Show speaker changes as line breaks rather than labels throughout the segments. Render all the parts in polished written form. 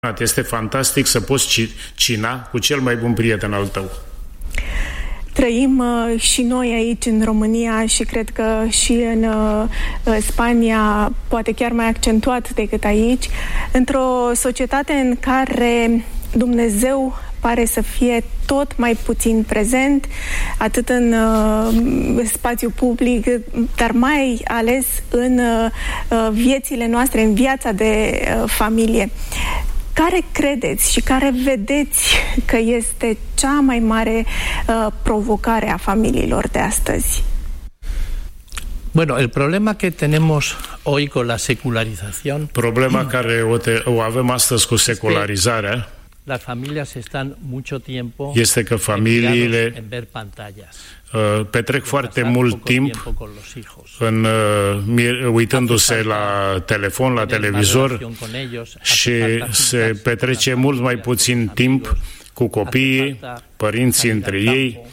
Este fantastic să poți cina cu cel mai bun prieten al tău.
Trăim și noi aici în România și cred că și în Spania, poate chiar mai accentuat decât aici, într-o societate în care Dumnezeu pare să fie tot mai puțin prezent, atât în spațiu public, dar mai ales în viețile noastre, în viața de familie. Care credeți și care vedeți că este cea mai mare provocare a familiilor de astăzi?
Bueno, el problema que tenemos hoy con la secularización.
Problema care o avem astăzi cu secularizarea
las familias están mucho tiempo
este că familiile
en ver pantallas.
Petrec foarte mult timp uitându-se la telefon, la televizor și se petrece mult mai puțin timp cu copiii, părinții între ei.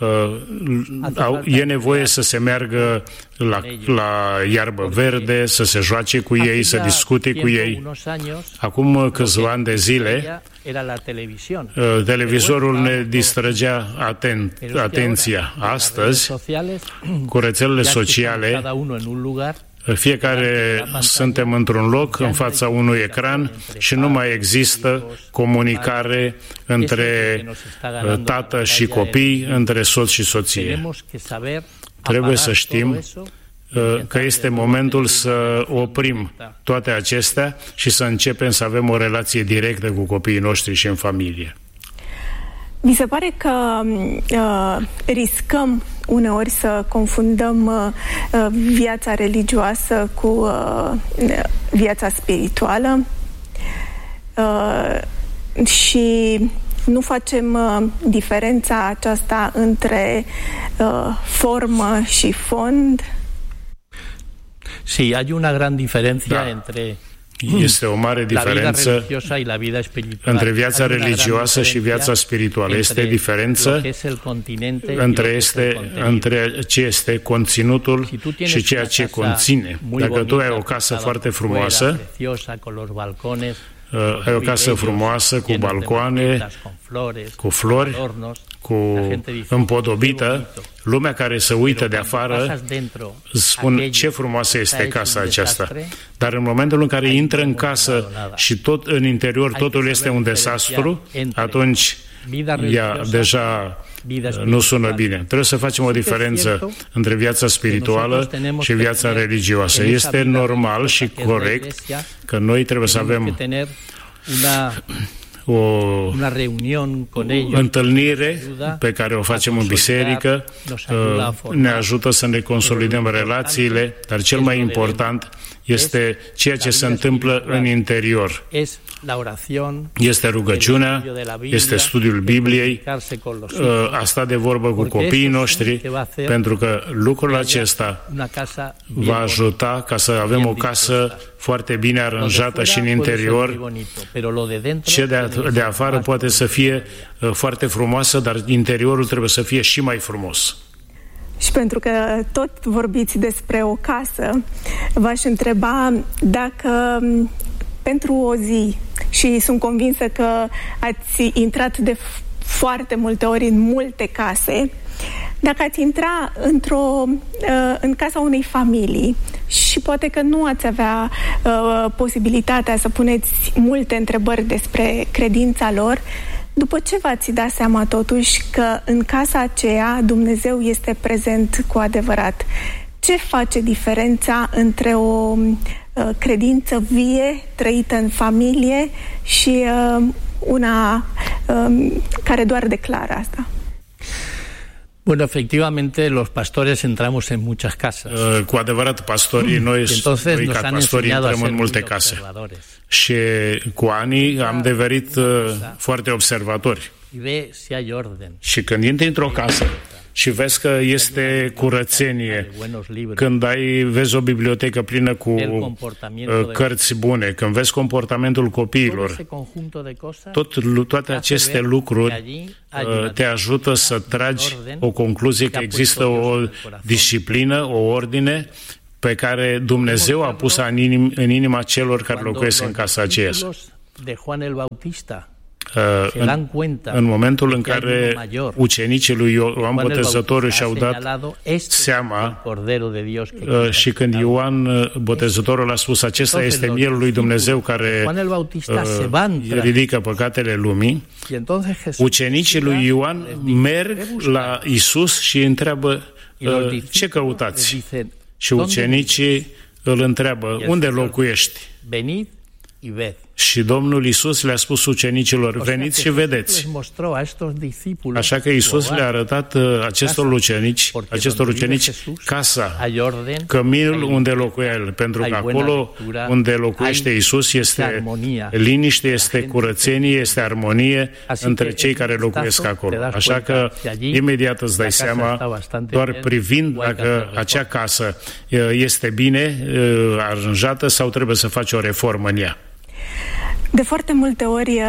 E nevoie să se meargă la iarbă verde, să se joace cu ei, să discute cu ei. Acum câțiva ani de zile, televizorul ne distrăgea atenția. Astăzi, cu rețelele sociale, fiecare suntem într-un loc, în fața unui ecran și nu mai există comunicare între tată și copii, între soț și soție. Trebuie să știm că este momentul să oprim toate acestea și să începem să avem o relație directă cu copiii noștri și în familie.
Mi se pare că riscăm uneori să confundăm viața religioasă cu viața spirituală și nu facem diferența aceasta între formă și fond.
Sí, hay una gran diferencia entre
este o mare diferență între viața religioasă și viața spirituală. Este diferență între ce este conținutul și ceea ce conține. Dacă tu ai o casă foarte frumoasă, ai o casă frumoasă, cu balcoane, cu flori, împodobită, lumea care se uită de afară spune ce frumoasă este casa aceasta. Dar în momentul în care intră în casă și tot în interior totul este un dezastru, atunci ea deja nu sună bine. Trebuie să facem o diferență între viața spirituală și viața religioasă. Este normal și corect că noi trebuie să avem o întâlnire pe care o facem în biserică, ne ajută să ne consolidăm relațiile, dar cel mai important este ceea ce se întâmplă în interior. Este rugăciunea, este studiul Bibliei, a sta de vorbă cu copiii noștri, pentru că lucrul acesta va ajuta ca să avem o casă foarte bine aranjată și în interior. Ce de afară poate să fie foarte frumoasă, dar interiorul trebuie să fie și mai frumos.
Și pentru că tot vorbiți despre o casă, v-aș întreba dacă pentru o zi, și sunt convinsă că ați intrat de foarte multe ori în multe case, dacă ați intra în casa unei familii și poate că nu ați avea posibilitatea să puneți multe întrebări despre credința lor, după ce v-ați dat seama totuși că în casa aceea Dumnezeu este prezent cu adevărat? Ce face diferența între o credință vie, trăită în familie, și una care doar declară asta?
Bueno, efectivamente, los pastores entramos en muchas casas.
Cu adevărat, pastorii, noi ca pastorii intrăm în multe case. Și cu ani am devenit foarte observatori. Și când intri într-o casă și vezi că este curățenie, când vezi o bibliotecă plină cu cărți bune, când vezi comportamentul copiilor, toate aceste lucruri te ajută să tragi o concluzie că există o disciplină, o ordine pe care Dumnezeu a pus în inima celor care locuiesc în casa aceea.
de Juan el Bautista
în momentul în care ucenicii lui Ioan Botezătorul și-au dat seama și când Ioan Botezătorul a spus acesta este mielul lui Dumnezeu care ridică păcatele lumii, ucenicii lui Ioan merg la Iisus și întreabă ce căutați? Și ucenicii îl întreabă unde locuiești? Și Domnul Iisus le-a spus ucenicilor, veniți și vedeți. Așa că Iisus le-a arătat acestor ucenici casa, căminul unde locuia El, pentru că acolo unde locuiește Iisus este liniște, este curățenie, este armonie între cei care locuiesc acolo. Așa că imediat îți dai seama, doar privind dacă acea casă este bine aranjată sau trebuie să faci o reformă în ea.
De foarte multe ori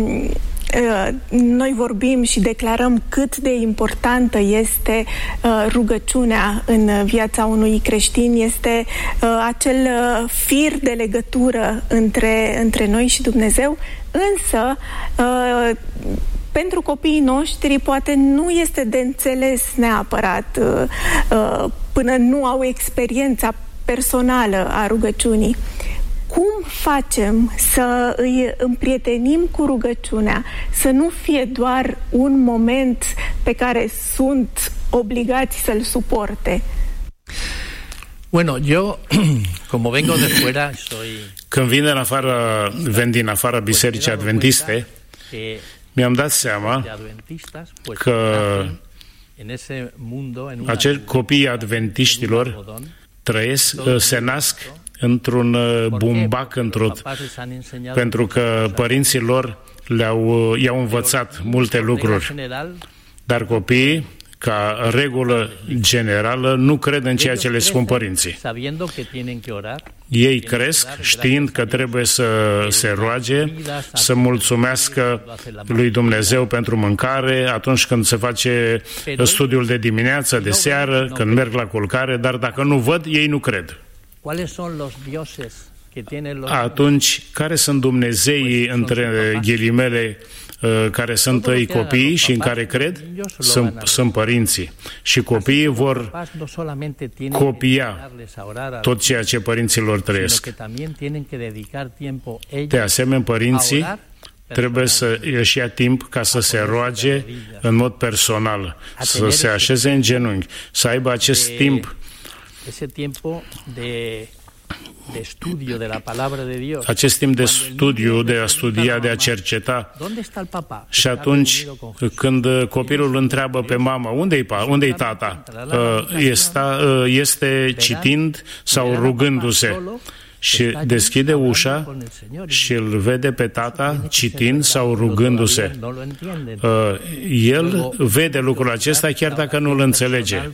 noi vorbim și declarăm cât de importantă este rugăciunea în viața unui creștin, este acel fir de legătură între noi și Dumnezeu, însă pentru copiii noștri poate nu este de înțeles neapărat până nu au experiența personală a rugăciunii. Cum facem să îi împrietenim cu rugăciunea, să nu fie doar un moment pe care sunt obligați să-l suporte?
Bueno, yo, como vengo de fuera, soy...
Când ven din afara Bisericii Adventiste, mi-am dat seama că acești copii adventiștilor se nasc într-un bumbac, pentru că părinții lor i-au învățat multe lucruri. Dar copiii, ca regulă generală, nu cred în ceea ce le spun părinții. Ei cresc știind că trebuie să se roage, să mulțumească lui Dumnezeu pentru mâncare, atunci când se face studiul de dimineață, de seară, când merg la culcare, dar dacă nu văd, ei nu cred. Atunci, care sunt Dumnezeii, între ghilimele, care sunt ei copiii și în care cred? Sunt părinții. Și copiii vor copia tot ceea ce părinții lor trăiesc. De asemenea, părinții trebuie să își ia timp ca să se roage în mod personal, să se așeze în genunchi, să aibă acest timp acest timp de studiu, de a studia, de a cerceta. Și atunci când copilul întreabă pe mama, unde-i tata? Este citind sau rugându-se. Și deschide ușa și îl vede pe tata citind sau rugându-se. El vede lucrul acesta chiar dacă nu îl înțelege.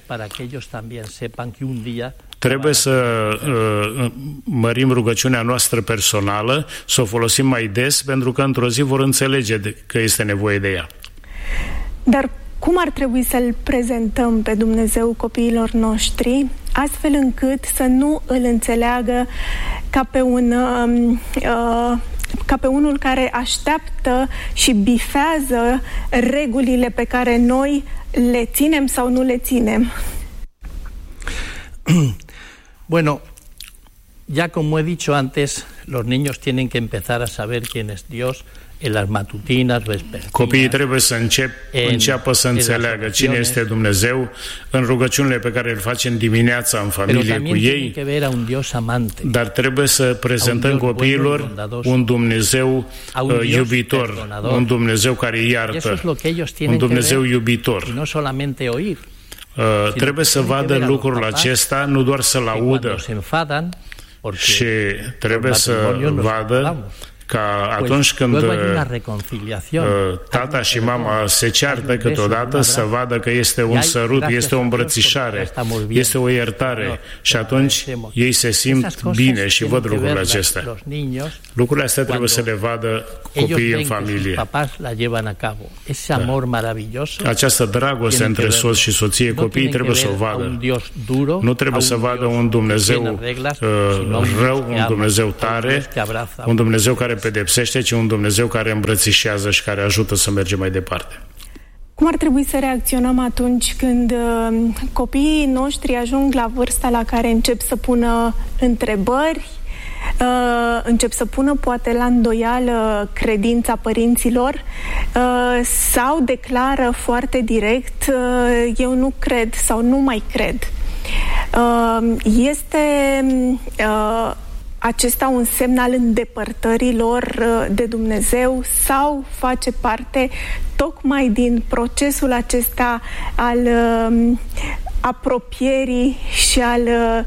Trebuie să mărim rugăciunea noastră personală, să o folosim mai des, pentru că într-o zi vor înțelege că este nevoie de ea.
Dar cum ar trebui să-L prezentăm pe Dumnezeu copiilor noștri, astfel încât să nu îl înțeleagă ca pe unul care așteaptă și bifează regulile pe care noi le ținem sau nu le ținem?
Bueno, ya como he dicho antes, los niños tienen que empezar a saber quién es Dios en las matutinas, vespertinas.
Copiii trebuie să înceapă să înțeleagă cine este Dumnezeu în rugăciunile pe care le facem dimineața în familie cu ei, dar trebuie să prezentăm copiilor un Dumnezeu iubitor, un Dumnezeu care iartă, un Dumnezeu iubitor. Trebuie să vadă lucrul acesta, nu doar să-l audă, și trebuie să vadă ca atunci când tata și mama se ceartă câteodată, să vadă că este un sărut, este o îmbrățișare, este o iertare, și atunci ei se simt bine și văd lucrurile acestea. Lucrurile astea trebuie să le vadă copiii în familie. Această dragoste între soț și soție, copiii trebuie să o vadă. Nu trebuie să vadă un Dumnezeu rău, un Dumnezeu tare, un Dumnezeu care pedepsește, ci un Dumnezeu care îmbrățișează și care ajută să mergem mai departe.
Cum ar trebui să reacționăm atunci când copiii noștri ajung la vârsta la care încep să pună întrebări, încep să pună poate la îndoială credința părinților sau declară foarte direct eu nu cred sau nu mai cred? Este acesta un semn al îndepărtării lor de Dumnezeu sau face parte tocmai din procesul acesta al apropierii și al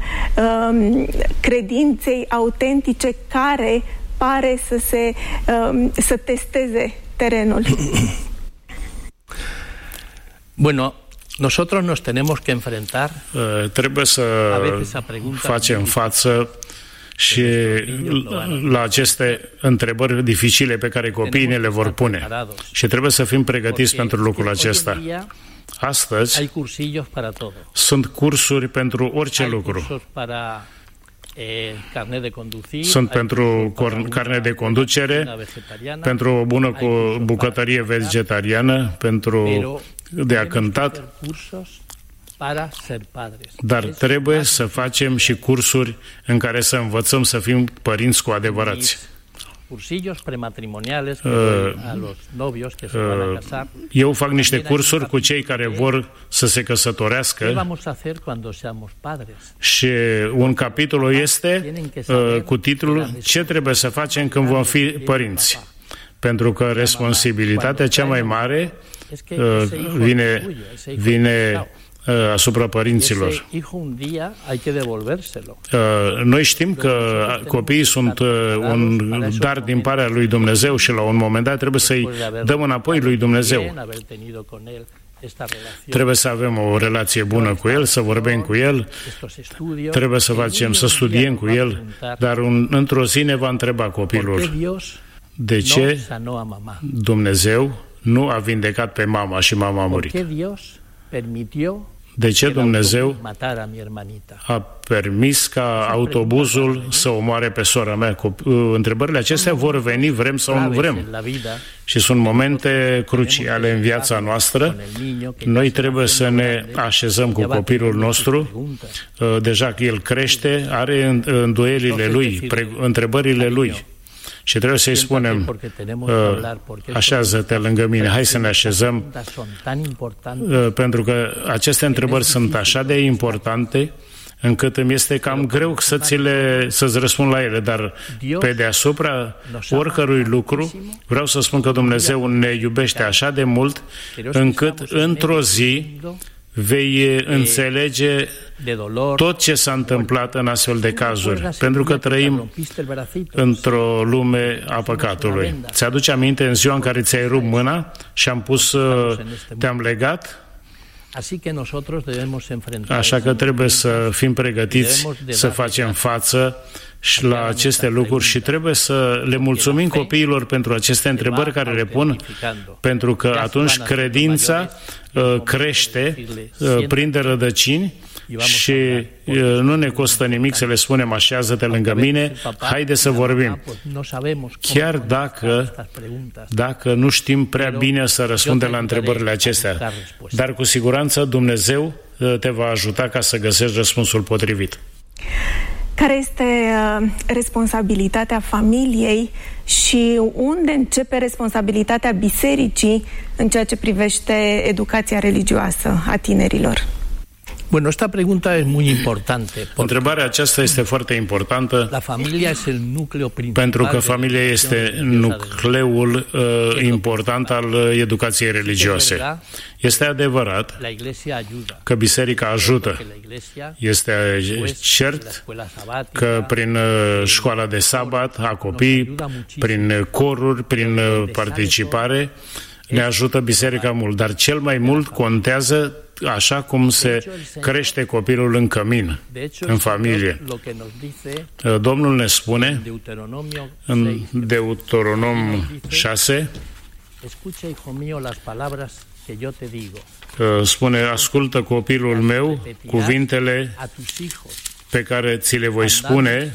credinței autentice care pare să testeze terenul?
Bueno, nosotros nos tenemos que enfrentar.
Trebuie să facem față și la aceste întrebări dificile pe care copiii ne le vor pune. Și trebuie să fim pregătiți pentru lucrul acesta. Astăzi sunt cursuri pentru orice lucru. Sunt pentru carnet de conducere, pentru o bună bucătărie vegetariană, pentru de a cântat. Dar trebuie să facem și cursuri în care să învățăm să fim părinți cu adevărați. Eu fac niște cursuri cu cei care vor să se căsătorească și un capitol este cu titlul Ce trebuie să facem când vom fi părinți? Pentru că responsabilitatea cea mai mare vine asupra părinților. Noi știm că copiii sunt un dar din partea lui Dumnezeu și la un moment dat trebuie să-i dăm înapoi lui Dumnezeu. Trebuie să avem o relație bună cu el, să vorbim cu el, trebuie să studiem cu el, dar într-o zi ne va întreba copilul: de ce Dumnezeu nu a vindecat pe mama și mama a murit? De ce Dumnezeu a permis ca autobuzul să omoare pe sora mea? Întrebările acestea vor veni, vrem sau nu vrem. Și sunt momente cruciale în viața noastră. Noi trebuie să ne așezăm cu copilul nostru. Deja că el crește, are îndoielile lui, întrebările lui. Și trebuie să-i spunem: așează-te lângă mine, hai să ne așezăm, pentru că aceste întrebări sunt așa de importante încât îmi este cam greu să-ți răspund la ele, dar pe deasupra oricărui lucru vreau să spun că Dumnezeu ne iubește așa de mult încât într-o zi vei înțelege tot ce s-a întâmplat în astfel de cazuri, pentru că trăim într-o lume a păcatului. Ți-aduce aminte în ziua în care ți-ai rupt mâna și te-am legat? Așa că trebuie să fim pregătiți să facem față și la aceste lucruri și trebuie să le mulțumim copiilor pentru aceste întrebări care le pun, pentru că atunci credința crește, prinde rădăcini și nu ne costă nimic să le spunem: așează-te lângă mine, haide să vorbim. Chiar dacă nu știm prea bine să răspundem la întrebările acestea, dar cu siguranță Dumnezeu te va ajuta ca să găsești răspunsul potrivit.
Care este responsabilitatea familiei și unde începe responsabilitatea bisericii în ceea ce privește educația religioasă a tinerilor?
Bueno, esta pregunta es muy importante.
Întrebarea aceasta este foarte importantă.
La familia es el núcleo principal.
Pentru că familia este nucleul important al educației religioase. Este adevărat că biserica ajută. Este cert că prin școala de sabat a copii, prin coruri, prin participare, ne ajută biserica mult. Dar cel mai mult contează așa cum se crește copilul în cămin, în familie. Domnul ne spune în Deuteronom 6, spune: ascultă, copilul meu, cuvintele pe care ți le voi spune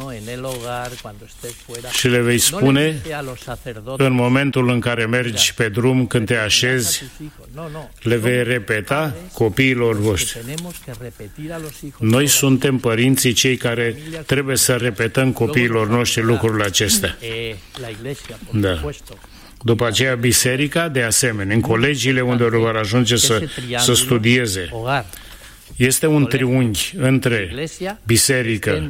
și le vei spune în momentul în care mergi pe drum, când te așezi, le vei repeta copiilor voștri. Noi suntem părinții cei care trebuie să repetăm copiilor noștri lucrurile acestea. Da. După aceea, biserica, de asemenea, în colegiile unde vor ajunge să studieze. Este un triunghi între biserică,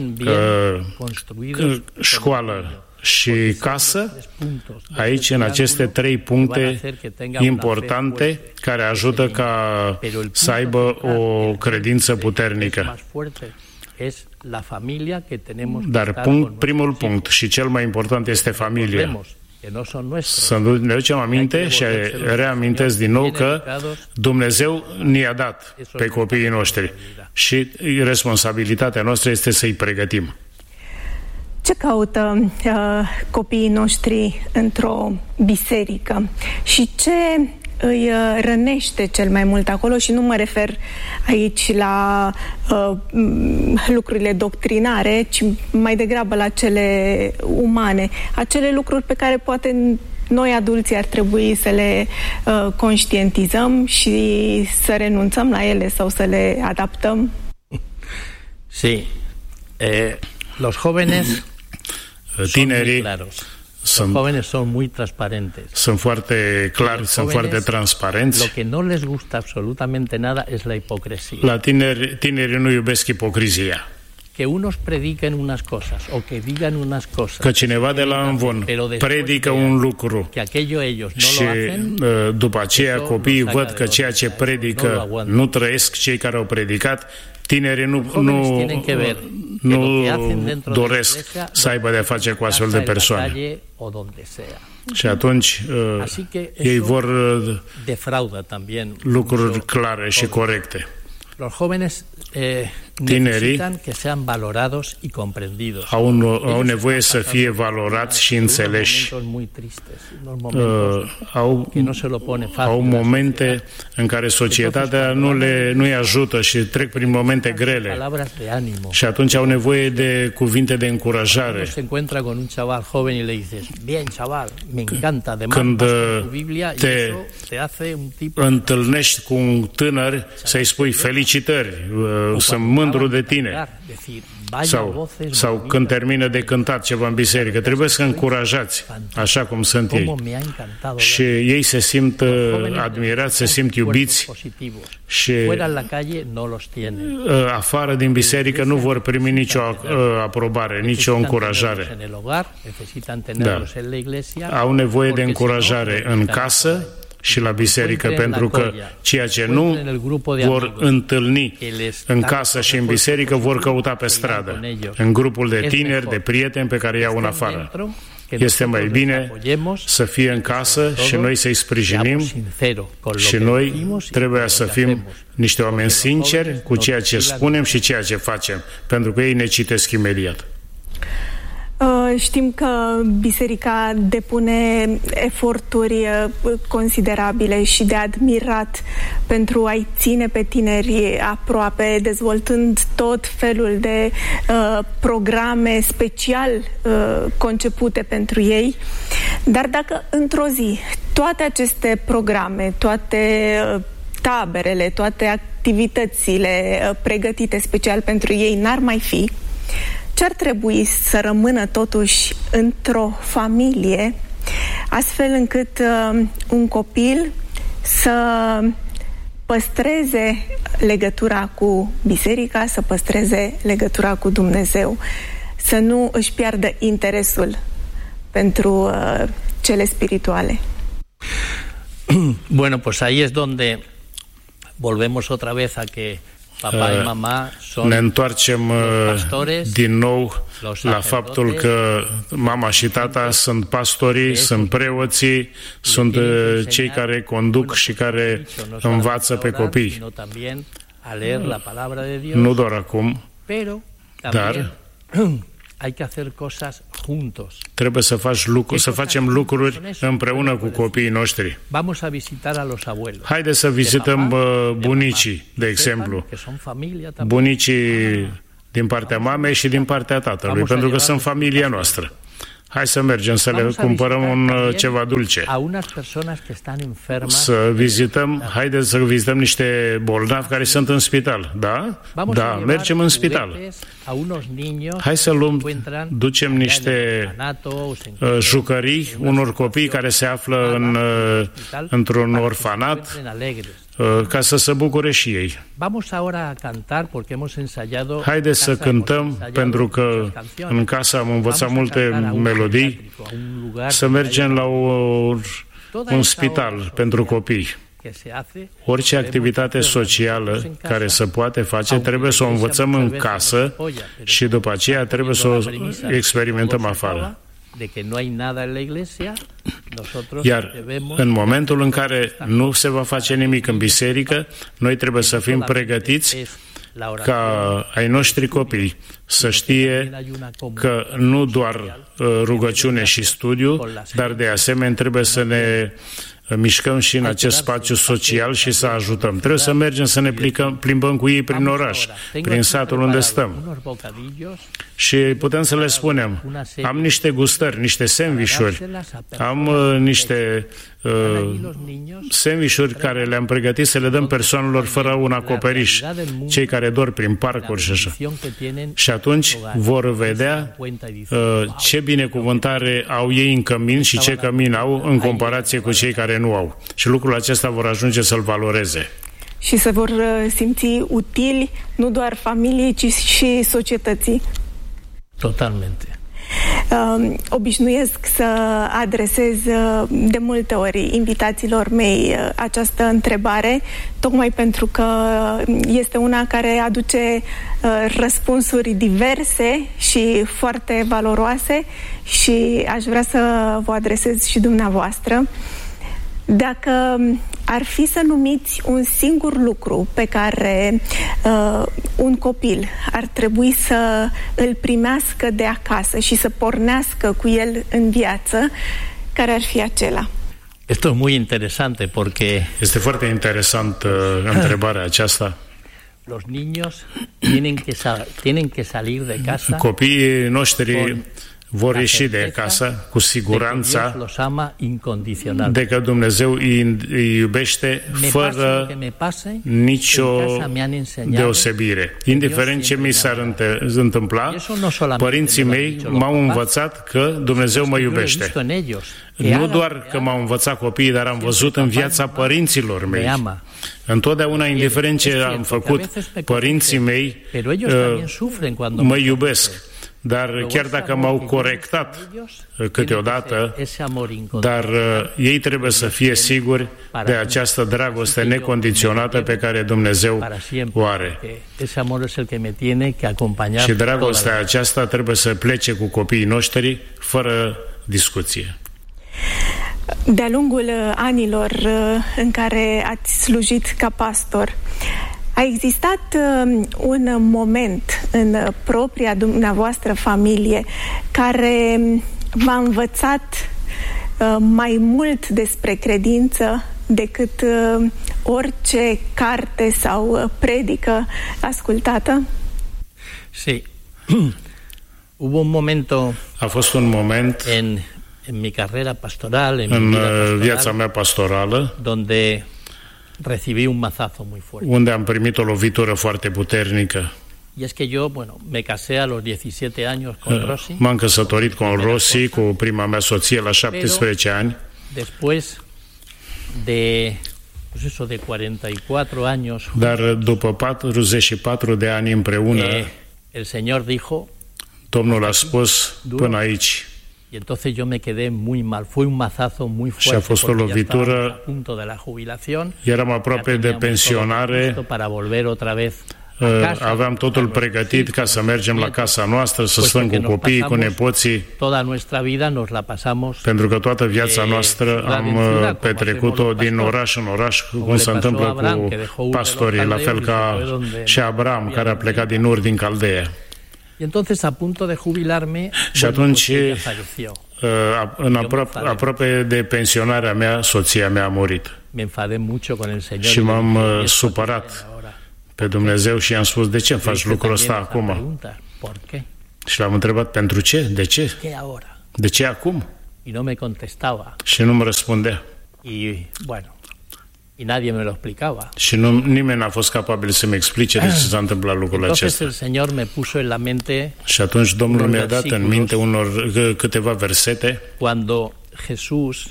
școală și casă, aici, în aceste 3 puncte importante care ajută ca să aibă o credință puternică. Dar primul punct și cel mai important este familia. Să ne ducem aminte și reamintesc din nou că Dumnezeu ne-a dat pe copiii noștri și responsabilitatea noastră este să-i pregătim.
Ce caută copiii noștri într-o biserică și ce îi rănește cel mai mult acolo? Și nu mă refer aici la lucrurile doctrinare, ci mai degrabă la cele umane, acele lucruri pe care poate noi adulții ar trebui să le conștientizăm și să renunțăm la ele sau să le adaptăm.
Sí. Los jóvenes
tinerii sunt foarte clari, sunt foarte transparenți.
Lo que no les gusta absolutamente nada es la hipocresía.
La tinerii nu iubesc ipocrizia.
Que unos prediquen unas cosas o que digan unas cosas.
Că cineva de la învon predică un lucru și după aceea copiii văd că ceea ce predică nu trăiesc cei care au predicat. Tinerii nu doresc să aibă de-a face cu astfel de persoane. Și atunci ei vor lucruri clare și corecte. Tinerii au nevoie să fie valorați și înțeleși. Au momente în care societatea nu-i ajută și trec prin momente grele. Și atunci au nevoie de cuvinte de încurajare. Când te întâlnești cu un tânăr, să-i spui felicitări, sunt mândru de tine. Sau când termină de cântat ceva în biserică, trebuie să încurajați, așa cum sunt ei. Și ei se simt admirați, se simt iubiți și afară din biserică nu vor primi nicio aprobare, nicio încurajare. Da. Au nevoie de încurajare în casă și la biserică, pentru că ceea ce nu vor întâlni în casă și în biserică vor căuta pe stradă, în grupul de tineri, de prieteni pe care iau în afară. Este mai bine să fie în casă și noi să-i sprijinim și noi trebuie să fim niște oameni sinceri cu ceea ce spunem și ceea ce facem, pentru că ei ne citesc imediat.
Știm că biserica depune eforturi considerabile și de admirat pentru a-i ține pe tineri aproape, dezvoltând tot felul de programe special concepute pentru ei. Dar dacă într-o zi toate aceste programe, toate taberele, toate activitățile pregătite special pentru ei n-ar mai fi, ce-ar trebui să rămână totuși într-o familie, astfel încât un copil să păstreze legătura cu biserica, să păstreze legătura cu Dumnezeu, să nu își piardă interesul pentru cele spirituale?
Bueno, pues ahí es donde volvemos otra vez a que
ne întoarcem din nou la faptul că mama și tata sunt pastorii, sunt preoții, sunt cei care conduc și care învață pe copii. Nu doar acum, dar trebuie să facem lucruri împreună cu copiii noștri. Haideți să vizităm bunicii, de exemplu. Bunicii din partea mamei și din partea tatălui, pentru că sunt familia noastră. Hai să mergem să le cumpărăm ceva dulce. Să vizităm, haideți să vizităm niște bolnavi care sunt în spital. Da? Da, mergem în spital. Hai să ducem niște jucării unor copii care se află într-un orfanat, ca să se bucure și ei. Haideți să cântăm, pentru că în casă am învățat multe melodii, să mergem la un spital pentru copii. Orice activitate socială care se poate face, trebuie să o învățăm în casă și după aceea trebuie să o experimentăm afară. Iar în momentul în care nu se va face nimic în biserică, noi trebuie să fim pregătiți ca ai noștri copii să știe că nu doar rugăciune și studiu, dar de asemenea trebuie să ne mișcăm și în acest spațiu social și să ajutăm. Trebuie să mergem să ne plimbăm cu ei prin oraș, prin satul unde stăm. Și putem să le spunem, am niște gustări, niște sandvișuri, am niște sandvișuri care le-am pregătit să le dăm persoanelor fără un acoperiș, cei care dorm prin parcuri și așa. Și atunci vor vedea ce binecuvântare au ei în cămin și ce cămin au în comparație cu cei care nu au. Și lucrul acesta vor ajunge să-l valoreze.
Și să vor simți utili nu doar familiei, ci și societății.
Totalmente.
Obișnuiesc să adresez de multe ori invitațiilor mei această întrebare, tocmai pentru că este una care aduce răspunsuri diverse și foarte valoroase și aș vrea să vă adresez și dumneavoastră. Dacă ar fi să numiți un singur lucru pe care un copil ar trebui să îl primească de acasă și să pornească cu el în viață, care ar fi acela?
Esto es muy interesante porque
este foarte interesant întrebarea aceasta.
Los niños tienen que salir de casa.
Copiii noștri vor ieși de acasă cu siguranța de că Dumnezeu îi iubește fără nicio deosebire. Indiferent ce mi s-ar întâmpla, părinții mei m-au învățat că Dumnezeu mă iubește. Nu doar că m-au învățat copiii, dar am văzut în viața părinților mei. Întotdeauna, indiferent ce am făcut, părinții mei mă iubesc. Dar chiar dacă m-au corectat câteodată, dar ei trebuie să fie siguri de această dragoste necondiționată pe care Dumnezeu o are. Și dragostea aceasta trebuie să plece cu copiii noștri fără discuție.
De-a lungul anilor în care ați slujit ca pastor, a existat un moment în propria dumneavoastră familie care v-a învățat mai mult despre credință decât orice carte sau predică ascultată?
Sí. Hubo un momento.
A fost un moment
en mi carrera pastoral,
în viața mea pastorală,
donde recibí un mazazo muy fuerte.
Unde am primit o lovitură foarte puternică.
Y es que yo, me casé a los 17 años con Rosy.
M-am căsătorit cu Rosy, cu prima mea soție, la 17 ani.
Después de 44 años.
Dar după 44 de ani împreună,
el Señor dijo,
Domnul a spus până aici.
Y entonces yo me quedé muy mal. Fue un mazazo muy fuerte.
Și a fost o lovitură.
A punto de la jubilación.
Eram aproape de pensionare.
Para volver otra vez.
Aveam totul pregătit ca să mergem la casa noastră, să stăm cu copiii, cu nepoții.
Toda nuestra vida nos la pasamos.
Pentru că toată viața noastră am petrecut-o din oraș în oraș, cum se întâmplă cu pastorii, la fel ca și Abraham, care a plecat din Ur, din Caldeea.
Y entonces, a punto de jubilarme,
și atunci, aproape de pensionarea mea, soția mea a murit.
Me enfadé mucho con el Señor.
Și m-am supărat pe Dumnezeu și i-am spus, de ce faci lucrul ăsta acum? Și l-am întrebat, pentru ce? De ce? De ce acum? Și nu-mi răspundea.
Y nadie me lo explicaba.
Și nimeni n-a fost capabil să-mi explice de ce s-a întâmplat lucrul acesta.
El Señor me puso en la mente.
Și atunci Domnul mi-a dat în minte câteva versete.
Cuando Jesús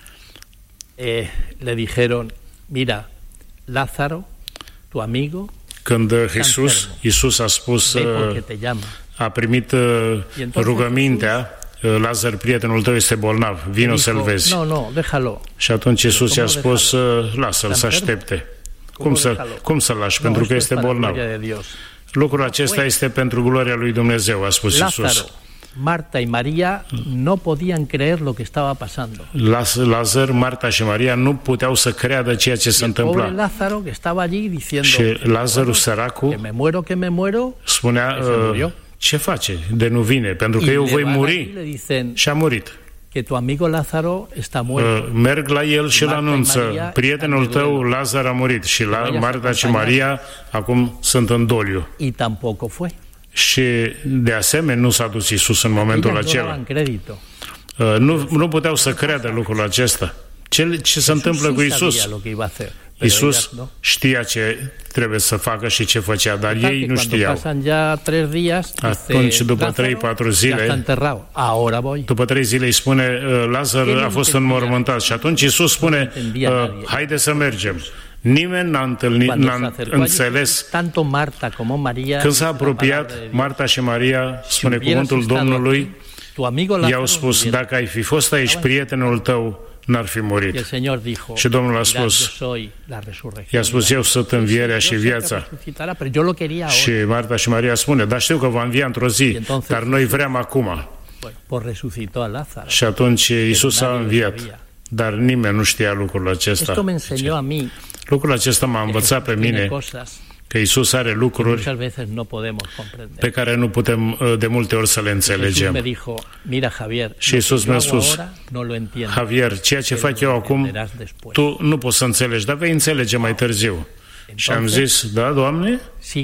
le dijeron, mira, Lázaro, tu amigo.
Când Iisus a spus, a primit rugămintea, Lazar, prietenul tău este bolnav, vino să-l vezi.
Déjalo.
Și atunci Iisus i-a spus, lasă-l să aștepte. Cum să-l lași? Pentru că este bolnav. Lucrul acesta este pentru gloria lui Dumnezeu, a spus Iisus.
Marta y María no podían creer lo que estaba pasando.
Lazar, Marta și Maria nu puteau să creadă ceea ce se întâmpla.
Lázaro que estaba allí diciendo,
și Lazarul săracul
que me muero,
spunea, ce face? De nu vine, pentru că eu voi muri. Și a murit.
Que tu amigo Lázaro está muerto.
Merg la el și îl anunță, prietenul tău Lazar a murit. Și Marta și Maria acum sunt în doliu.
Y tampoco fue.
Și de asemenea nu s-a dus Iisus în momentul acela. Nu puteau să creadă lucrul acesta. Ce se întâmplă cu Iisus? Iisus știa ce trebuie să facă și ce făcea, dar ei nu știau. Atunci, după 3-4 zile, după 3 zile îi spune, Lazar a fost înmormântat. Și atunci Iisus spune, haide să mergem. Nimeni n-a înțeles. Când s-a apropiat, Marta și Maria, spune cuvântul Domnului, i-au spus, dacă ai fi fost aici, prietenul tău n-ar fi murit. Și Domnul a spus, i-a spus, eu sunt învierea și viața. Și Marta și Maria spune, dar știu că va învia într-o zi, dar noi vrem acum. Și atunci Iisus a înviat, dar nimeni nu știa lucrul acesta. Lucrul acesta m-a învățat pe mine că Iisus are lucruri pe care nu putem de multe ori să le înțelegem. Și Iisus mi-a spus, Javier, ceea ce fac eu acum, tu nu poți să înțelegi, dar vei înțelege mai târziu. Și am zis, da, Doamne?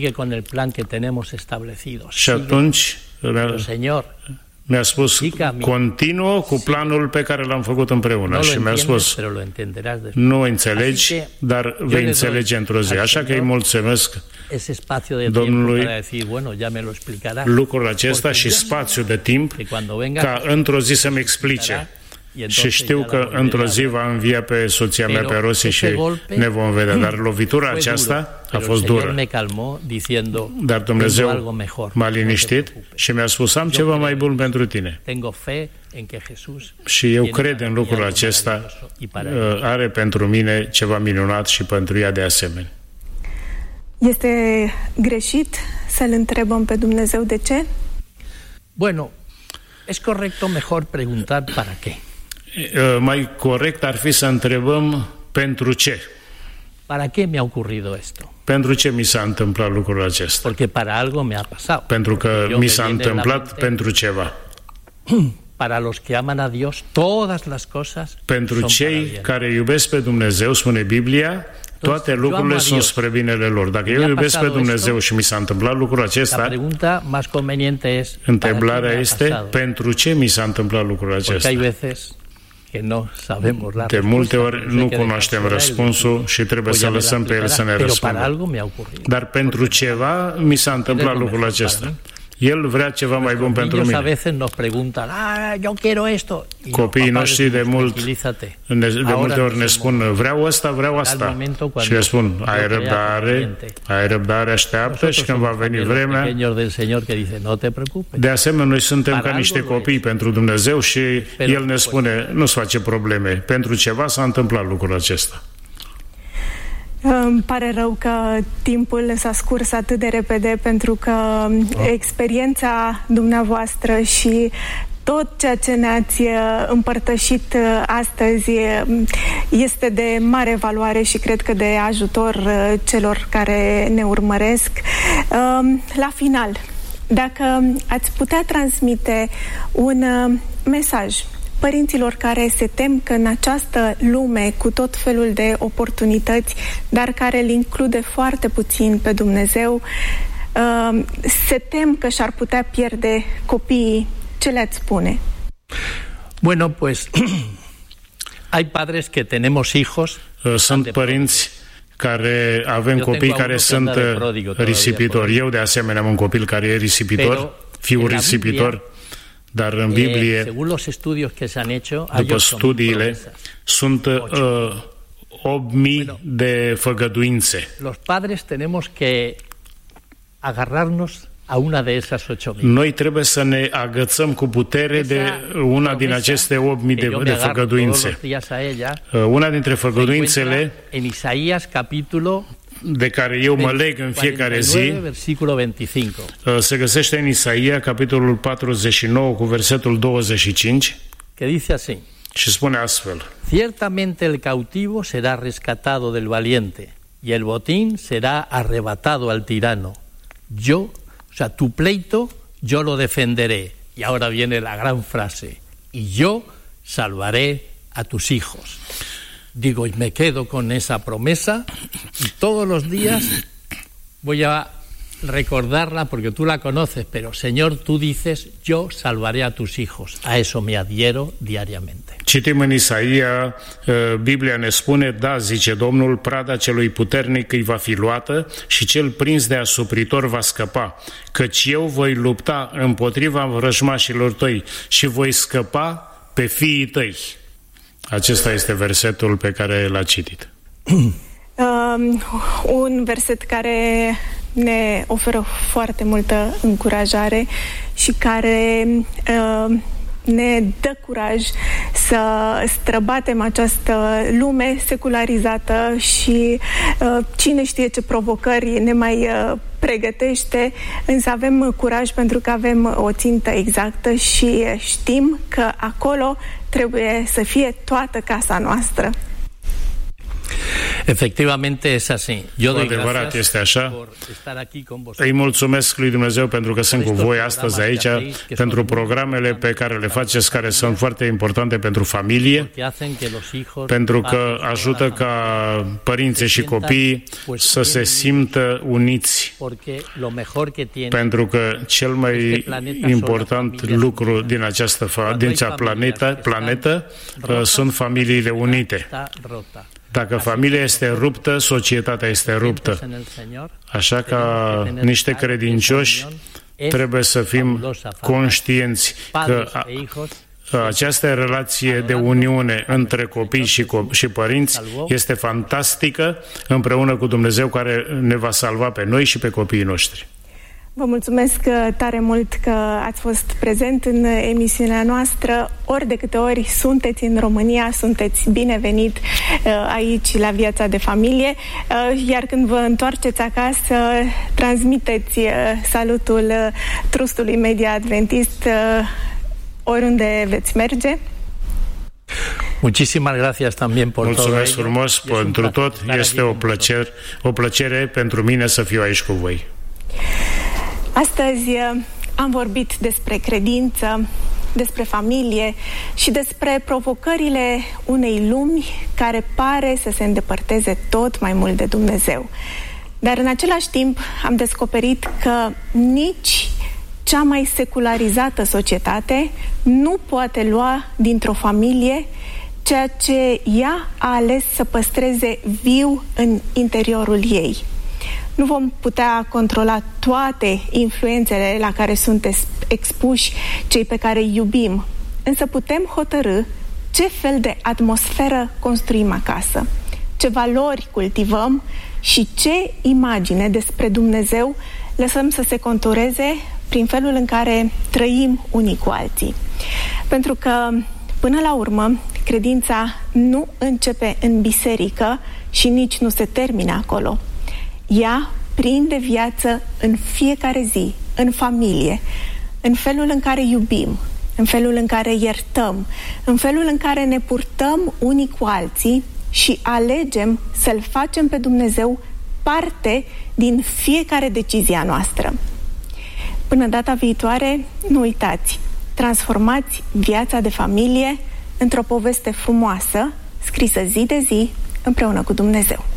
Și atunci mi-a spus, continuă cu planul pe care l-am făcut împreună. Și mi-a spus, nu înțelegi, dar vei înțelege într-o zi. Așa că îi mulțumesc Domnului lucrul acesta și spațiu de timp ca într-o zi să-mi explice. Și știu că într-o zi va învia pe soția mea, pe Rosie, și ne vom vedea. Dar lovitura aceasta a fost dură. Dar Dumnezeu m-a liniștit și mi-a spus, am ceva mai bun pentru tine. Și eu cred în lucrul acesta, are pentru mine ceva minunat și pentru ea de asemenea.
Este greșit să-L întrebăm pe Dumnezeu de ce?
Bueno, es correcto mejor preguntar para qué.
Mai corect ar fi să întrebăm pentru ce.
¿Para qué me ha ocurrido esto?
Pentru ce mi s-a întâmplat lucrul acesta?
Porque para algo me ha pasado.
Pentru că mi s-a întâmplat pentru ceva.
Para los que aman a Dios, todas las cosas.
Pentru cei care iubesc pe Dumnezeu, spune Biblia, toate lucrurile sunt spre binele lor. Dacă eu iubesc pe Dumnezeu și mi s-a întâmplat lucrul acesta, întrebarea este, pentru ce mi s-a întâmplat lucrul acesta? De multe ori nu cunoaștem răspunsul și trebuie să lăsăm pe el să ne răspundă. Dar pentru ceva mi s-a întâmplat lucrul acesta. El vrea ceva mai bun pentru mine. Copiii noștri de multe ori ne spun, vreau asta. Și le spun, ai răbdare, așteaptă și când va veni vremea. De asemenea, noi suntem ca niște copii pentru Dumnezeu și El ne spune, nu-ți face probleme, pentru ceva s-a întâmplat lucrul acesta.
Îmi pare rău că timpul s-a scurs atât de repede, pentru că experiența dumneavoastră și tot ceea ce ne-ați împărtășit astăzi este de mare valoare și cred că de ajutor celor care ne urmăresc. La final, dacă ați putea transmite un mesaj părinților care se tem că în această lume cu tot felul de oportunități, dar care îl include foarte puțin pe Dumnezeu, se tem că și-ar putea pierde copiii. Ce le-ați spune?
Bueno, pues hay padres que tenemos hijos.
Sunt părinți care avem copii care sunt risipitori. Eu de asemenea am un copil care e risipitor, fiul risipitor, dar în Biblie, după studiile, sunt 8.000 de făgăduințe.
Los padres tenemos que agarrarnos a una de esas 8.000.
Noi trebuie să ne agățăm cu putere de una din aceste 8.000 de făgăduințe. Una dintre făgăduințele
în Isaías capitolul
de care eu mă leg în fiecare zi se găsește în Isaia, capitolul 49, cu versetul 25,
que dice así,
și spune astfel:
Ciertamente el cautivo será rescatado del valiente y el botín será arrebatado al tirano. Yo, o sea, tu pleito, yo lo defenderé. Y ahora viene la gran frase: y yo salvaré a tus hijos. Digo, y me quedo con esa promesa y todos los días voy a recordarla porque tú la conoces, pero Señor, tú dices, yo salvaré a tus hijos. A eso me adhiero diariamente.
Citim în Isaia, Biblia ne spune, da, zice Domnul, prada celui puternic îi va fi luată și cel prins de asupritor va scăpa, căci eu voi lupta împotriva vrăjmașilor tăi și voi scăpa pe fiii tăi. Acesta este versetul pe care l-a citit.
Un verset care ne oferă foarte multă încurajare și care ne dă curaj să străbatem această lume secularizată și cine știe ce provocări ne mai pregătește, însă avem curaj pentru că avem o țintă exactă și știm că acolo trebuie să fie toată casa noastră.
Efectivamente es así. Yo doy
adevărat este așa. Îi mulțumesc lui Dumnezeu pentru că sunt cu voi astăzi aici, pentru programele pe care le faceți, care sunt foarte importante pentru familie, pentru că ajută ca părinții și copiii să se simtă uniți, pentru că cel mai important lucru din această planetă sunt familiile unite. Dacă familia este ruptă, societatea este ruptă. Așa că niște credincioși trebuie să fim conștienți că această relație de uniune între copii și părinți este fantastică, împreună cu Dumnezeu care ne va salva pe noi și pe copiii noștri.
Vă mulțumesc tare mult că ați fost prezent în emisiunea noastră. Ori de câte ori sunteți în România, sunteți binevenit aici la Viața de Familie, iar când vă întoarceți acasă, transmiteți salutul Trustului Media Adventist oriunde veți merge.
Muchísimas gracias también por todo.
Mulțumesc frumos pentru tot. Este o plăcere pentru mine să fiu aici cu voi.
Astăzi am vorbit despre credință, despre familie și despre provocările unei lumi care pare să se îndepărteze tot mai mult de Dumnezeu. Dar în același timp am descoperit că nici cea mai secularizată societate nu poate lua dintr-o familie ceea ce ea a ales să păstreze viu în interiorul ei. Nu vom putea controla toate influențele la care sunt expuși cei pe care îi iubim, însă putem hotărî ce fel de atmosferă construim acasă, ce valori cultivăm și ce imagine despre Dumnezeu lăsăm să se contureze prin felul în care trăim unii cu alții. Pentru că, până la urmă, credința nu începe în biserică și nici nu se termină acolo. Ea prinde viață în fiecare zi, în familie, în felul în care iubim, în felul în care iertăm, în felul în care ne purtăm unii cu alții și alegem să-L facem pe Dumnezeu parte din fiecare decizie a noastră. Până data viitoare, nu uitați, transformați viața de familie într-o poveste frumoasă, scrisă zi de zi, împreună cu Dumnezeu.